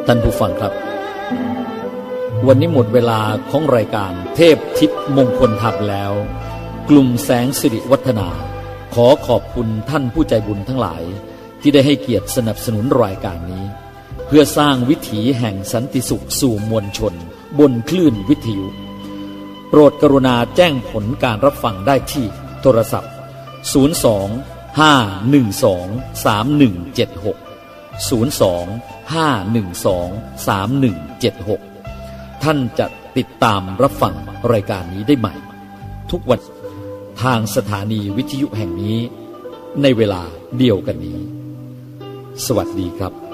ท่านผู้ฟังครับวันนี้หมดเวลาของรายการเทพทิพย์มงคลธรรมแล้วกลุ่มแสงสิริวัฒนาขอขอบคุณท่านผู้ใจบุญทั้งหลายที่ได้ให้เกียรติสนับสนุนรายการนี้เพื่อสร้างวิถีแห่งสันติสุขสู่มวลชนบนคลื่นวิทยุโปรดกรุณาแจ้งผลการรับฟังได้ที่โทรศัพท์02-512-3176 02-512-3176 ท่านจะติดตามรับฟังรายการนี้ได้ใหม่ทุกวันทางสถานีวิทยุแห่งนี้ในเวลาเดียวกันนี้สวัสดีครับ